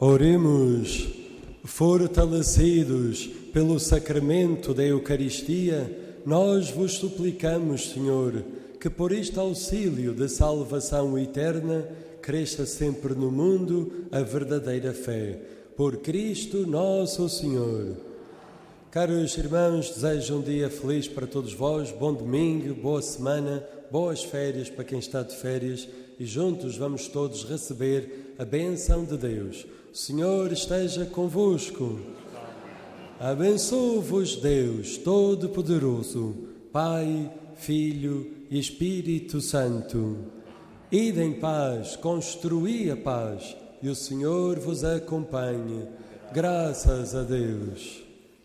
Oremos, fortalecidos pelo sacramento da Eucaristia, nós vos suplicamos, Senhor, que por este auxílio de salvação eterna cresça sempre no mundo a verdadeira fé. Por Cristo nosso Senhor. Caros irmãos, desejo um dia feliz para todos vós, bom domingo, boa semana, boas férias para quem está de férias e juntos vamos todos receber a bênção de Deus. O Senhor esteja convosco. Abençoe-vos Deus Todo-Poderoso, Pai, Filho e Espírito Santo. Ide em paz, construí a paz e o Senhor vos acompanhe. Graças a Deus.